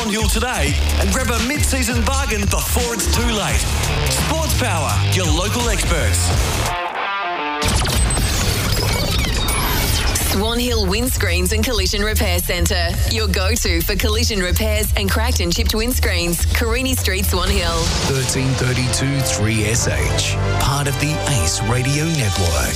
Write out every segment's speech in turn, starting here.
Swan Hill today and grab a mid-season bargain before it's too late. Sports Power, your local experts. Swan Hill Windscreens and Collision Repair Centre. Your go-to for collision repairs and cracked and chipped windscreens. Carini Street, Swan Hill. 1332 3SH. Part of the Ace Radio Network.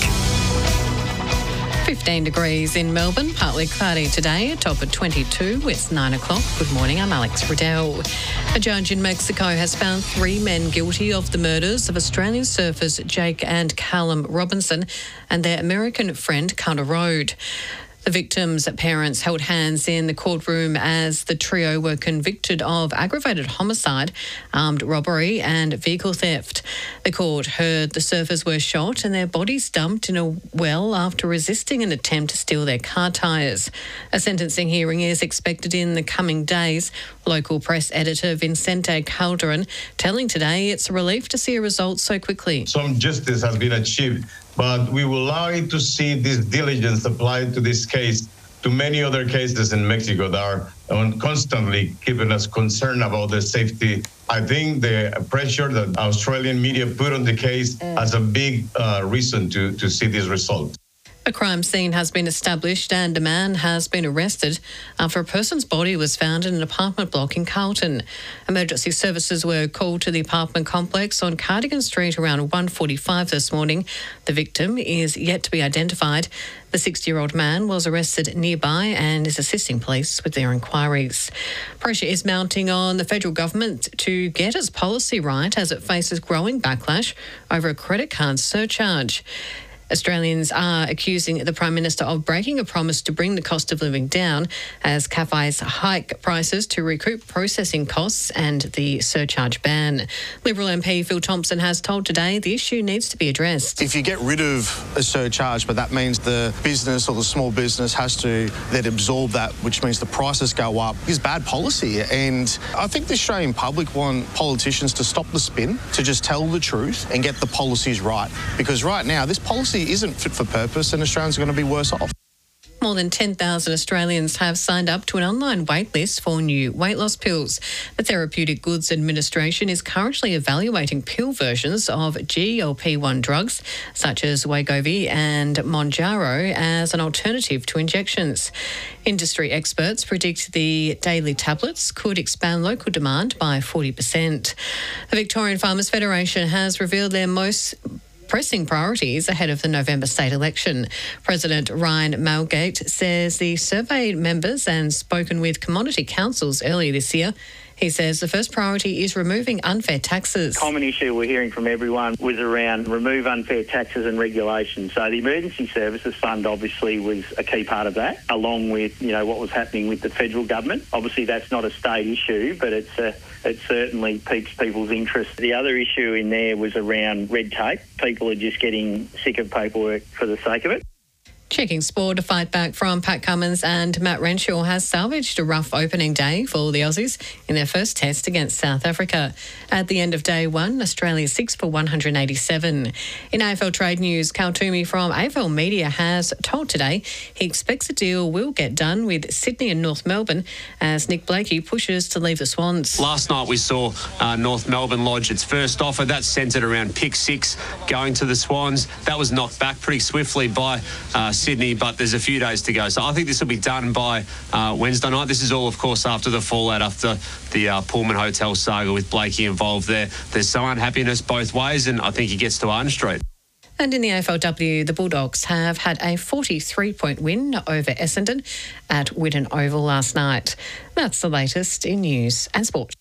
15 degrees in Melbourne, partly cloudy today, a top of 22. It's 9 o'clock. Good morning, I'm Alex Riddell. A judge in Mexico has found 3 men guilty of the murders of Australian surfers Jake and Callum Robinson and their American friend Carter Road. The victims' parents held hands in the courtroom as the trio were convicted of aggravated homicide, armed robbery and vehicle theft. The court heard the surfers were shot and their bodies dumped in a well after resisting an attempt to steal their car tyres. A sentencing hearing is expected in the coming days. Local press editor Vicente Calderon telling Today it's a relief to see a result so quickly. Some justice has been achieved, but we will like to see this diligence applied to this case to many other cases in Mexico that are constantly keeping us concerned about the safety. I think the pressure that Australian media put on the case has a big reason to see this result. A crime scene has been established and a man has been arrested after a person's body was found in an apartment block in Carlton. Emergency services were called to the apartment complex on Cardigan Street around 1:45 this morning. The victim is yet to be identified. The 60-year-old man was arrested nearby and is assisting police with their inquiries. Pressure is mounting on the federal government to get its policy right as it faces growing backlash over a credit card surcharge. Australians are accusing the Prime Minister of breaking a promise to bring the cost of living down as cafes hike prices to recoup processing costs and the surcharge ban. Liberal MP Phil Thompson has told Today the issue needs to be addressed. If you get rid of a surcharge, but that means the business or the small business has to then absorb that, which means the prices go up, is bad policy. And I think the Australian public want politicians to stop the spin, to just tell the truth and get the policies right. Because right now, this policy isn't fit for purpose and Australians are going to be worse off. More than 10,000 Australians have signed up to an online wait list for new weight loss pills. The Therapeutic Goods Administration is currently evaluating pill versions of GLP-1 drugs such as Wegovy and Mounjaro as an alternative to injections. Industry experts predict the daily tablets could expand local demand by 40%. The Victorian Farmers Federation has revealed their most pressing priorities ahead of the November state election. President Ryan Malgate says the surveyed members and spoken with commodity councils earlier this year. He says the first priority is removing unfair taxes. Common issue we're hearing from everyone was around remove unfair taxes and regulations. So the Emergency Services Fund obviously was a key part of that, along with, what was happening with the federal government. Obviously that's not a state issue, but it certainly piques people's interest. The other issue in there was around red tape. People are just getting sick of paperwork for the sake of it. Checking sport, a fight back from Pat Cummins and Matt Renshaw has salvaged a rough opening day for the Aussies in their first test against South Africa. At the end of day one, Australia 6 for 187. In AFL trade news, Cal Toomey from AFL Media has told Today he expects a deal will get done with Sydney and North Melbourne as Nick Blakey pushes to leave the Swans. Last night we saw North Melbourne lodge its first offer. That's centred around pick 6 going to the Swans. That was knocked back pretty swiftly by Sydney, but there's a few days to go. So I think this will be done by Wednesday night. This is all, of course, after the fallout after the Pullman Hotel saga with Blakey involved there. There's some unhappiness both ways, and I think he gets to Arden Street. And in the AFLW, the Bulldogs have had a 43-point win over Essendon at Whitten Oval last night. That's the latest in news and sport.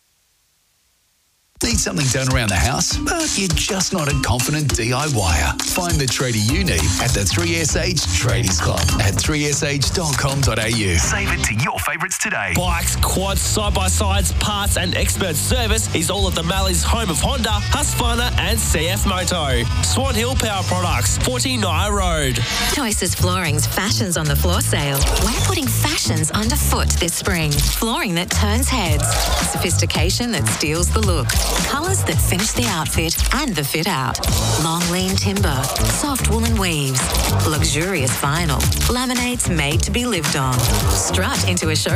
Need something done around the house, but you're just not a confident DIYer? Find the tradie you need at the 3SH Tradies Club at 3sh.com.au. Save it to your favourites today. Bikes, quads, side-by-sides, parts and expert service is all at the Mallee's home of Honda, Husqvarna and CF Moto. Swan Hill Power Products, 49 Road. Choices Flooring's Fashions on the Floor sale. We're putting fashions underfoot this spring. Flooring that turns heads. Sophistication that steals the look. Colours that finish the outfit and the fit out. Long lean timber, soft woolen weaves, luxurious vinyl, laminates made to be lived on. Strut into a show